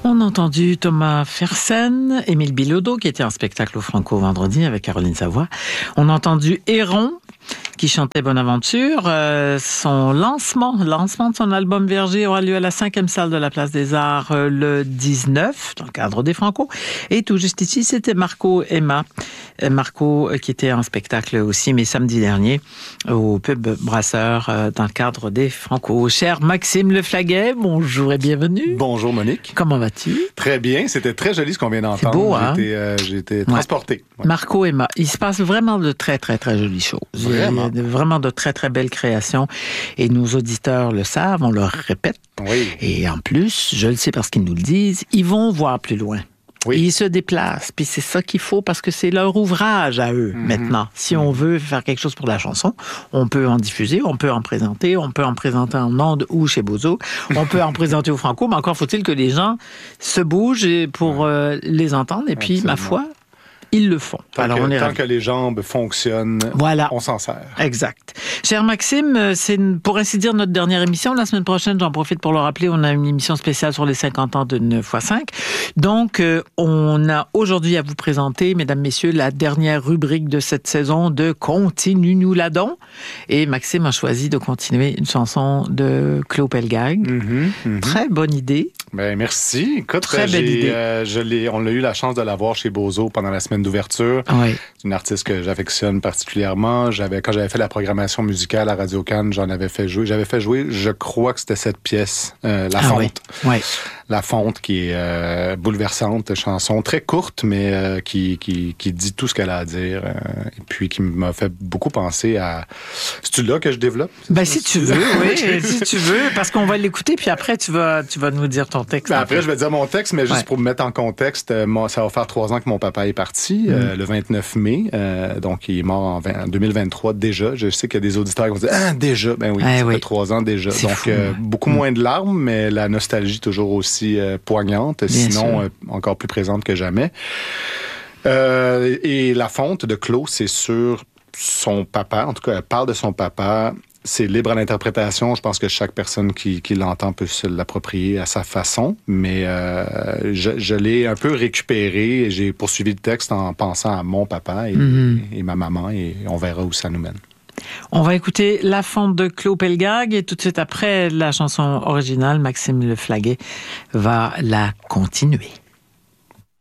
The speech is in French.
On a entendu Thomas Fersen, Émile Bilodeau, qui était en spectacle au Franco vendredi avec Caroline Savoie. On a entendu Héron, qui chantait Bonaventure. Son lancement de son album Verger aura lieu à la 5e salle de la Place des Arts le 19, dans le cadre des Franco. Et tout juste ici, c'était Marco Emma. Marco qui était en spectacle aussi, mais samedi dernier, au Pub Brasseur, dans le cadre des Franco. Cher Maxime Leflaguet, bonjour et bienvenue. Bonjour Monique. Comment vas-tu? Très bien, c'était très joli ce qu'on vient d'entendre. C'est beau, hein? J'ai été transporté. Ouais. Marco Emma, il se passe vraiment de très, très, très jolies choses. Vraiment. Il y a vraiment de très, très belles créations. Et nos auditeurs le savent, on leur répète. Oui. Et en plus, je le sais parce qu'ils nous le disent, ils vont voir plus loin. Oui. Ils se déplacent, puis c'est ça qu'il faut parce que c'est leur ouvrage à eux maintenant. Si on veut faire quelque chose pour la chanson, on peut en diffuser, on peut en présenter en ondes ou chez Bozo, on peut en présenter au Franco, mais encore faut-il que les gens se bougent pour les entendre et puis, ma foi, ils le font. Tant que les jambes fonctionnent, on s'en sert. Exact. Cher Maxime, c'est pour ainsi dire notre dernière émission. La semaine prochaine, j'en profite pour le rappeler, on a une émission spéciale sur les 50 ans de 9x5. Donc, on a aujourd'hui à vous présenter, mesdames, messieurs, la dernière rubrique de cette saison de Continue-nous la donc. Et Maxime a choisi de continuer une chanson de Claude Pelgag. Très bonne idée. Ben merci. Écoute, très belle idée. On a eu la chance de la voir chez Bozo pendant la semaine d'ouverture. Oui. C'est une artiste que j'affectionne particulièrement. Quand j'avais fait la programmation musicale à Radio-Can, j'avais fait jouer, je crois que c'était cette pièce, La Fonte. Oui. La Fonte, qui est bouleversante, chanson très courte, mais qui dit tout ce qu'elle a à dire. Et puis qui m'a fait beaucoup penser à... C'est-tu là que je développe? Ben, si tu veux, oui. Si tu veux, parce qu'on va l'écouter, puis après, tu vas nous dire ton texte. Ben après, je vais dire mon texte, mais juste pour me mettre en contexte, ça va faire 3 ans que mon papa est parti, le 29 mai. Donc, il est mort en 2023 déjà. Je sais qu'il y a des auditeurs qui vont dire « Ah, déjà! » Ben oui, ça fait 3 ans déjà. C'est donc, fou, beaucoup moins de larmes, mais la nostalgie toujours aussi poignante, sinon encore plus présente que jamais. Et La Fonte de Claude, c'est sur son papa. En tout cas, elle parle de son papa. C'est libre à l'interprétation. Je pense que chaque personne qui l'entend peut se l'approprier à sa façon. Mais je l'ai un peu récupéré et j'ai poursuivi le texte en pensant à mon papa et ma maman. Et on verra où ça nous mène. On va écouter La Fonte de Claude Pelgag et tout de suite après la chanson originale, Maxime Leflaguet va la continuer.